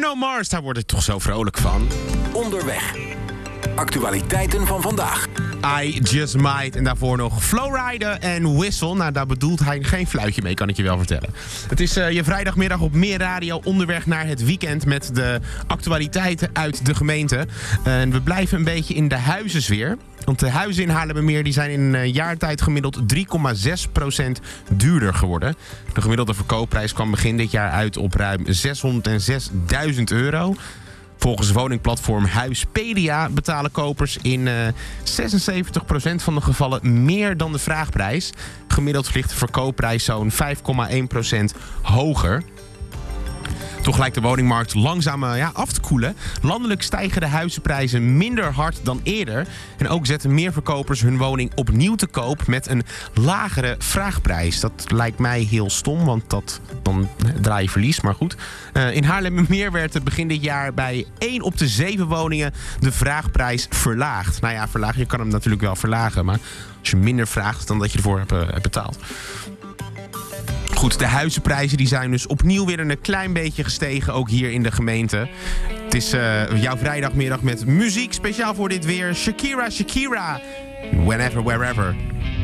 Bruno Mars, daar word ik toch zo vrolijk van. Onderweg. Actualiteiten van vandaag. I Just Might en daarvoor nog Flowrider en Whistle. Nou, daar bedoelt hij geen fluitje mee, kan ik je wel vertellen. Het is je vrijdagmiddag op Meer Radio onderweg naar het weekend met de actualiteiten uit de gemeente. En we blijven een beetje in de huizensfeer. Want de huizen in Haarlemmermeer die zijn in een jaartijd gemiddeld 3,6% duurder geworden. De gemiddelde verkoopprijs kwam begin dit jaar uit op ruim €606.000. Volgens woningplatform Huispedia betalen kopers in 76% van de gevallen meer dan de vraagprijs. Gemiddeld ligt de verkoopprijs zo'n 5,1% hoger. Toch lijkt de woningmarkt langzaam af te koelen. Landelijk stijgen de huizenprijzen minder hard dan eerder. En ook zetten meer verkopers hun woning opnieuw te koop met een lagere vraagprijs. Dat lijkt mij heel stom, want dan draai je verlies. Maar goed. In Haarlemmermeer werd het begin dit jaar bij 1 op de 7 woningen de vraagprijs verlaagd. Nou ja, verlagen, je kan hem natuurlijk wel verlagen. Maar als je minder vraagt dan dat je ervoor hebt betaald. Goed, de huizenprijzen die zijn dus opnieuw weer een klein beetje gestegen, ook hier in de gemeente. Het is jouw vrijdagmiddag met muziek, speciaal voor dit weer. Shakira, Whenever, Wherever.